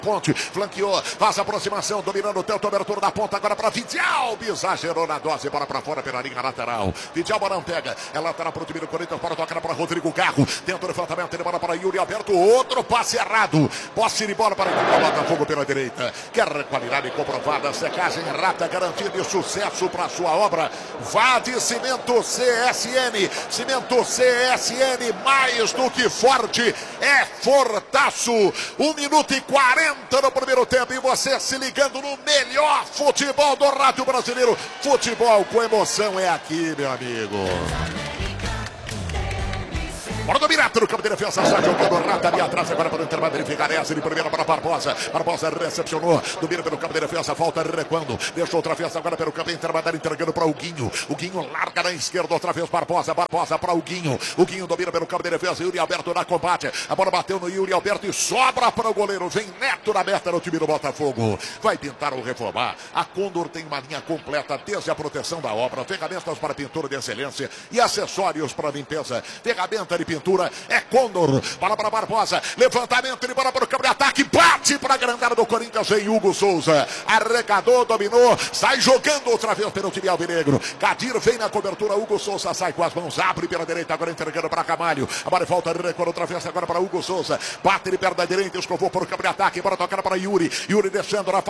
Ponte, flanqueou, faz a aproximação, dominando o tento, abertura da ponta, agora para Vidial, exagerou na dose, bola para fora pela linha lateral. Vidial, Barão pega, é lateral para o time do Corinthians, para tocar para Rodrigo Carro, tenta o levantamento, ele bola para Yuri Alberto, outro passe errado, posse de bola para o Botafogo pela direita, quer qualidade comprovada, secagem rápida, garantida e sucesso para sua obra, vá de Cimento CSN, Cimento CSN, mais do que forte, é fortaço, 1 minuto e 40 no primeiro tempo e você se ligando no melhor futebol do rádio brasileiro. Futebol com emoção é aqui, meu amigo. Bora do Mirato no campo de defesa, está jogando Rata ali atrás, agora para o intervalo, ele fica nessa, ele primeiro para Barbosa, Barbosa recepcionou, domina pelo campo de defesa, volta recuando, deixou outra vez agora pelo campo intermediário, entregando para o Guinho larga na esquerda, outra vez Barbosa para o Guinho domina pelo campo de defesa, Yuri Alberto na combate, a bola bateu no Yuri Alberto e sobra para o goleiro, vem Neto na meta no time do Botafogo, vai pintar ou reformar, a Condor tem uma linha completa, desde a proteção da obra, ferramentas para pintura de excelência e acessórios para limpeza, ferramenta de pintura, é Condor, bola para Barbosa, levantamento de bola para o campo de ataque, bate para a grandada do Corinthians, vem Hugo Souza, arrecadou, dominou, sai jogando outra vez pelo time alvinegro, Kadir vem na cobertura, Hugo Souza sai com as mãos, abre pela direita, agora entregando para Camalho, a bola volta, recuando outra vez agora para Hugo Souza, bate de perna da direita, escovou para o campo de ataque, para tocar para Yuri descendo na